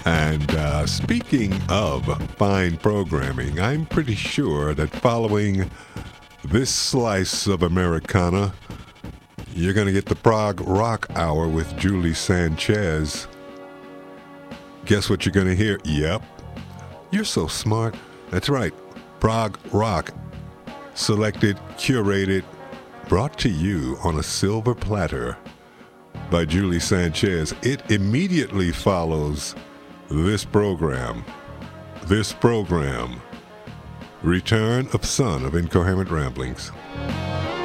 And speaking of fine programming, I'm pretty sure that following this slice of Americana, you're going to get the Prog Rock Hour with Julie Sanchez. Guess what you're going to hear? Yep. You're so smart. That's right. Prog Rock. Selected, curated, brought to you on a silver platter by Julie Sanchez. It immediately follows this program, Return of Son of Incoherent Ramblings.